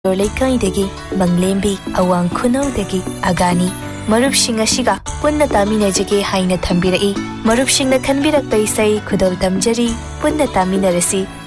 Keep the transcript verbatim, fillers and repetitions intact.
ꯂꯩꯀꯥꯏꯗꯒꯤ ꯃꯪꯂꯦꯝꯕꯤ ꯑꯋꯥꯡ ꯈꯨꯅꯧꯗꯒꯤ ꯑꯒꯥꯅꯤ ꯃꯔꯨꯞꯁꯤꯡ ꯑꯁꯤꯒ ꯄꯨꯟꯅ ꯇꯥꯃꯤꯟꯅꯖꯒꯦ ꯍꯥꯏꯅ ꯊꯝꯕꯤꯔꯛꯏ ꯃꯔꯨꯞꯁꯤꯡꯅ ꯈꯟꯕꯤꯔꯛꯄ ꯏꯁꯩ ꯈꯨꯗꯣꯜ ꯇꯝꯖꯔꯤ ꯄꯨꯟꯅ ꯇꯥꯃꯤꯟꯅꯔꯁꯤ